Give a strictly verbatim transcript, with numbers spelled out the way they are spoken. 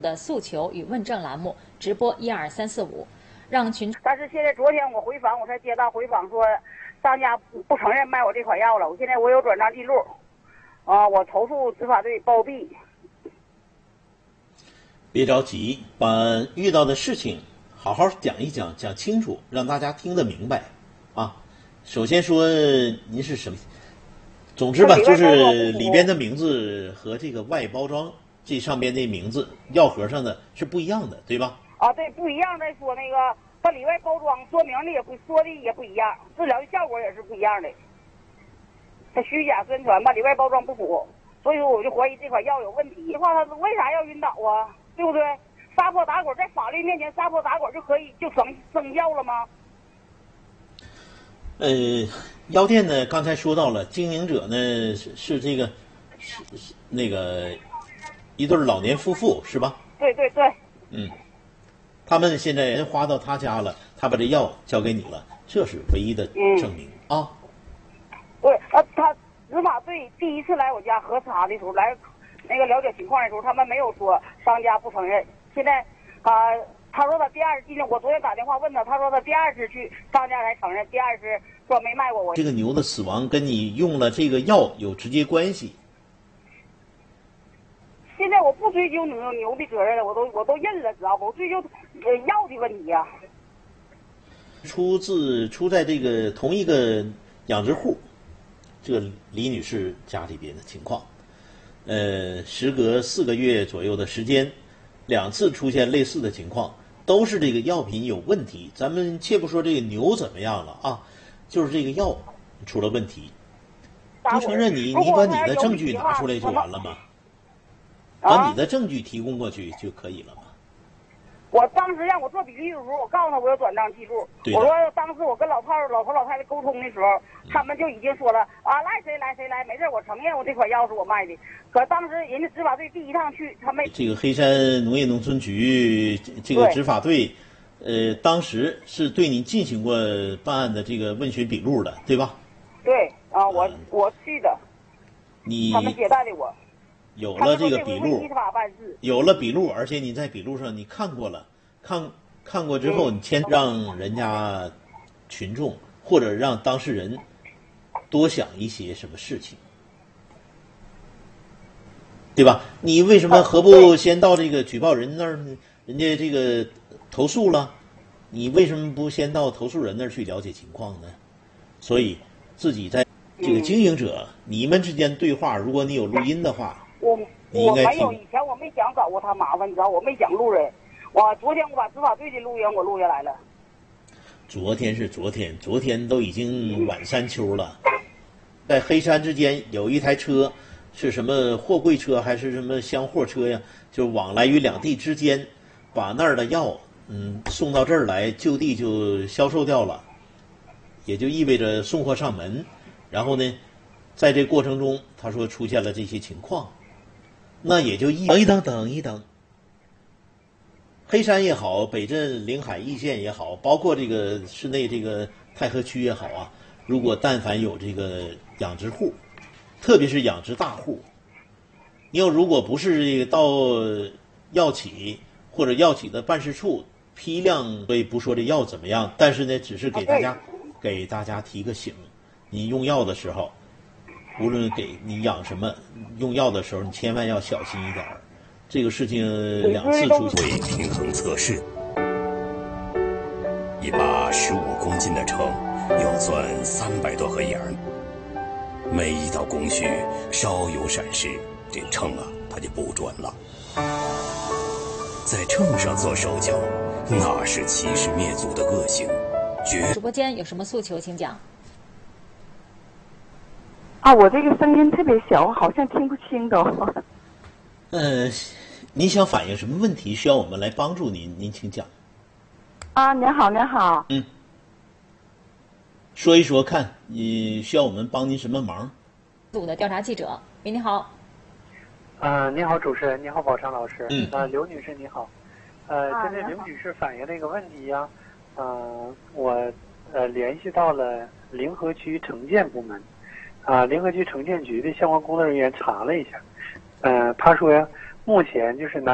的诉求与问政栏目直播一二三四五，让群。 但是现在昨天我回访，我才接到回访说，商家不承认卖我这款药了。我现在我有转账记录，啊，我投诉执法队包庇。 别着急，把遇到的事情好好讲一讲，讲清楚，让大家听得明白啊。首先说您是什么？总之吧，就是里边的名字和这个外包装这上边的名字药盒上的是不一样的，对吧？ 啊，对，不一样。再说那个它里外包装说明的也不说的也不一样，治疗的效果也是不一样的。它虚假宣传吧，里外包装不符，所以说我就怀疑这款药有问题的话，它为啥要晕倒啊？对不对？撒泼打滚，在法律面前撒泼打滚就可以就生生效了吗？ 呃，药店呢，刚才说到了，经营者呢是是这个是是那个一对老年夫妇是吧？ 对对对。 嗯，他们现在人花到他家了，他把这药交给你了，这是唯一的证明、嗯、啊。 对，呃，他执法队第一次来我家核查的时候，来那个了解情况的时候，他们没有说商家不承认。现在啊、呃，他说他第二次，我昨天打电话问他，他说他第二次去商家才承认，第二次说没卖过我。 这个牛的死亡跟你用了这个药有直接关系。 现在我不追究牛牛的责任了，我都我都认了，知道不？我追究呃药的问题呀、啊。 出自出在这个同一个养殖户，这个李女士家里边的情况，呃，时隔四个月左右的时间，两次出现类似的情况，都是这个药品有问题。咱们切不说这个牛怎么样了啊，就是这个药出了问题。不承认你，你把你的证据拿出来就完了吗？把你的证据提供过去就可以了嘛。 我当时让我做笔录的时候，我告诉他我有转账记录。我说当时我跟老炮老头老太太沟通的时候，他们就已经说了啊，来谁来谁来，没事，我承认我这款药是我卖的。可当时人家执法队第一趟去，他没。 这个黑山农业农村局这个执法队，呃，当时是对你进行过办案的这个问询笔录的，对吧？ 对啊，我、嗯、我去的。 你他们接待的我。 有了这个笔录，有了笔录，而且你在笔录上你看过了，看看过之后，你先让人家群众或者让当事人多想一些什么事情，对吧？你为什么何不先到这个举报人那儿，人家这个投诉了，你为什么不先到投诉人那儿去了解情况呢？所以自己在这个经营者，你们之间对话，如果你有录音的话。 我我没有，以前我没想找过他麻烦，你知道，我没想录人。我昨天我把执法队的录音我录下来了。 昨天是昨天，昨天都已经晚三秋了。在黑山之间有一台车，是什么货柜车还是什么厢货车呀？就往来于两地之间，把那儿的药嗯送到这儿来，就地就销售掉了，也就意味着送货上门。然后呢，在这过程中，他说出现了这些情况。那也就一等一等等一等，黑山也好，北镇临海易县也好，包括这个市内这个太和区也好啊，如果但凡有这个养殖户，特别是养殖大户，你要如果不是这个到药企或者药企的办事处批量，所以不说这药怎么样，但是呢，只是给大家给大家提个醒，你用药的时候。无论给你养什么，用药的时候你千万要小心一点儿。这个事情两次出现。 为平衡测试，一把十五公斤的秤要钻三百多盒眼儿，每一道工序稍有闪失，这秤啊它就不准了。在秤上做手脚，那是欺师灭祖的恶行。绝。 直播间有什么诉求，请讲。 啊，我这个声音特别小，我好像听不清都。 呃，您想反映什么问题？需要我们来帮助您？您请讲。 啊，您好，您好。 嗯。说一说看，你需要我们帮您什么忙？ 组的调查记者，喂，你好。 呃，你好，主持人，你好，宝昌老师。 嗯。 呃，刘女士你好。呃，针对刘女士反映的一个问题呀、啊，呃，我呃联系到了临河区城建部门。啊，临河区城建局的相关工作人员查了一下，呃，他说呀，目前就是拿